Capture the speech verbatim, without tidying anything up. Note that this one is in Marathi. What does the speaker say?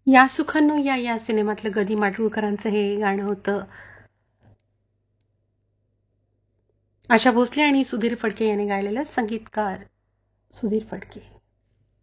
या सुखांनो या या सिनेमातलं गदी माडगूळकरांचं हे गाणं होतं. आशा भोसले आणि सुधीर फडके यांनी गायलेलं, संगीतकार सुधीर फडके.